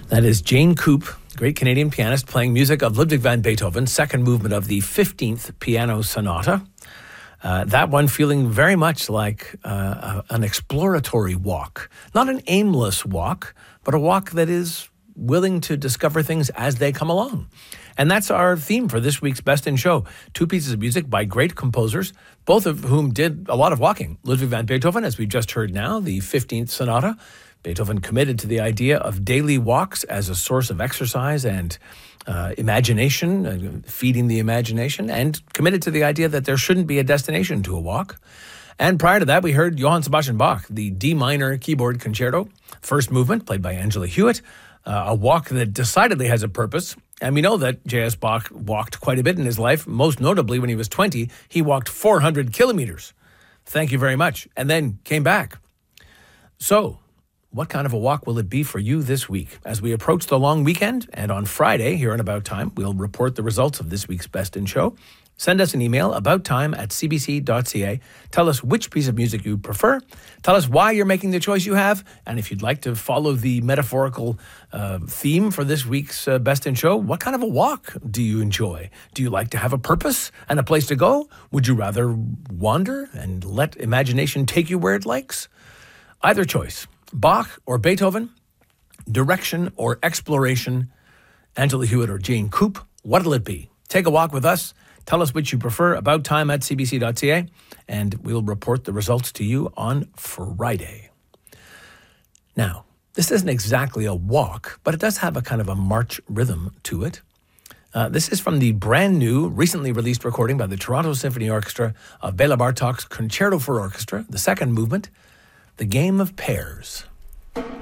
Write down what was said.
That is Jane Coop, great Canadian pianist, playing music of Ludwig van Beethoven, second movement of the 15th Piano Sonata. That one feeling very much like an exploratory walk. Not an aimless walk, but a walk that is willing to discover things as they come along. And that's our theme for this week's Best in Show. Two pieces of music by great composers, both of whom did a lot of walking. Ludwig van Beethoven, as we've just heard now, the 15th Sonata. Beethoven committed to the idea of daily walks as a source of exercise and imagination, feeding the imagination, and committed to the idea that there shouldn't be a destination to a walk. And prior to that, we heard Johann Sebastian Bach, the D minor keyboard concerto, first movement, played by Angela Hewitt, a walk that decidedly has a purpose. And we know that J.S. Bach walked quite a bit in his life. Most notably, when he was 20, he walked 400 kilometers. Thank you very much. And then came back. So, what kind of a walk will it be for you this week? As we approach the long weekend, and on Friday, here on About Time, we'll report the results of this week's Best in Show. Send us an email, abouttime@cbc.ca. Tell us which piece of music you prefer. Tell us why you're making the choice you have. And if you'd like to follow the metaphorical theme for this week's Best in Show, what kind of a walk do you enjoy? Do you like to have a purpose and a place to go? Would you rather wander and let imagination take you where it likes? Either choice. Bach or Beethoven, direction or exploration, Angela Hewitt or Jane Coop, what'll it be? Take a walk with us. Tell us which you prefer, abouttime@cbc.ca, and we'll report the results to you on Friday. Now, this isn't exactly a walk, but it does have a kind of a march rhythm to it. This is from the brand new, recently released recording by the Toronto Symphony Orchestra of Bela Bartok's Concerto for Orchestra, the second movement, The Game of Pairs.